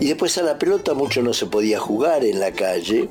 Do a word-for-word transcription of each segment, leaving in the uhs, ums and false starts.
Y después a la pelota mucho no se podía jugar en la calle,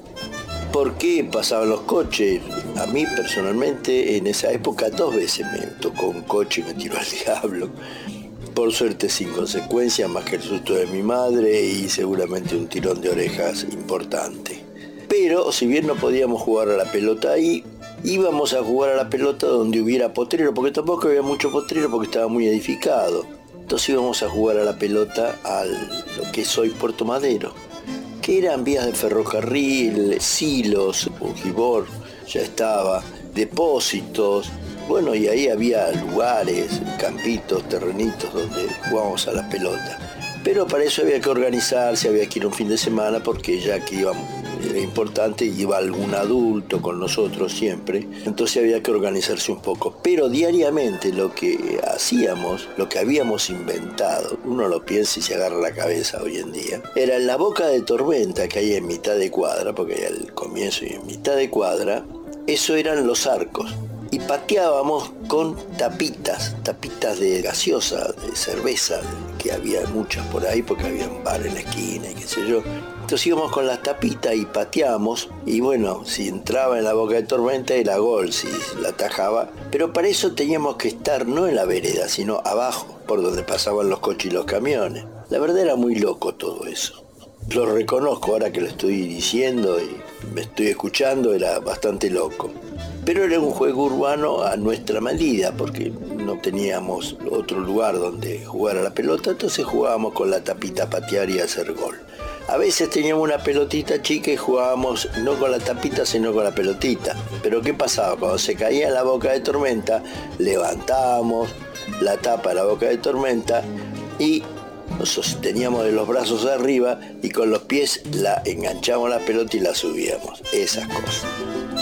porque pasaban los coches. A mí personalmente en esa época dos veces me tocó un coche y me tiró al diablo. Por suerte sin consecuencias, más que el susto de mi madre y seguramente un tirón de orejas importante. Pero si bien no podíamos jugar a la pelota ahí, íbamos a jugar a la pelota donde hubiera potrero, porque tampoco había mucho potrero porque estaba muy edificado. Entonces íbamos a jugar a la pelota a lo que es hoy Puerto Madero, que eran vías de ferrocarril, silos, Urgibor ya estaba, depósitos. Bueno, y ahí había lugares, campitos, terrenitos donde jugábamos a la pelota. Pero para eso había que organizarse, había que ir un fin de semana porque ya que íbamos, era importante, iba algún adulto con nosotros siempre, entonces había que organizarse un poco. Pero diariamente lo que hacíamos, lo que habíamos inventado, uno lo piensa y se agarra la cabeza hoy en día, era en la boca de tormenta que hay en mitad de cuadra, porque hay al comienzo y en mitad de cuadra, eso eran los arcos. Y pateábamos con tapitas, tapitas de gaseosa, de cerveza, que había muchas por ahí porque había un bar en la esquina y qué sé yo. Entonces íbamos con las tapitas y pateábamos, y bueno, si entraba en la boca de tormenta era gol, si la atajaba. Pero para eso teníamos que estar no en la vereda, sino abajo, por donde pasaban los coches y los camiones. La verdad era muy loco todo eso. Lo reconozco ahora que lo estoy diciendo y me estoy escuchando, era bastante loco. Pero era un juego urbano a nuestra medida, porque no teníamos otro lugar donde jugar a la pelota, entonces jugábamos con la tapita a patear y a hacer gol. A veces teníamos una pelotita chica y jugábamos no con la tapita, sino con la pelotita. Pero ¿qué pasaba? Cuando se caía en la boca de tormenta, levantábamos la tapa de la boca de tormenta y nos sosteníamos de los brazos arriba y con los pies la enganchábamos la pelota y la subíamos. Esas cosas.